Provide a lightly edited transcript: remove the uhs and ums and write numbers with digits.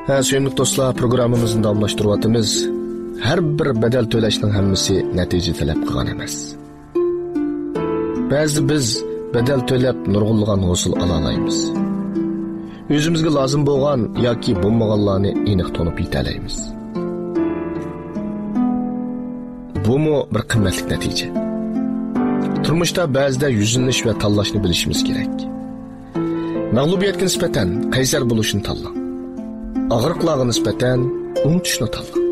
Sevimli dostlar, programımızın davamlaştırıyatımız. Her bir bedel töleşinin hammasi natija talab qilgan emas. Ba'zi biz bedel төлеп nurg'unlagan hosil ala olamiz. O'zimizga lozim bo'lgan yoki bo'lmaganlarni aniq tanib yetalaymiz. Bumu bir qimmatli natija. Turmushda ba'zida yuzlanish va tanlashni bilishimiz kerak. Mag'lubiyatga nisbatan qaysar bo'lishni tanlang. Og'riqlarga nisbatan unutishni tanlang.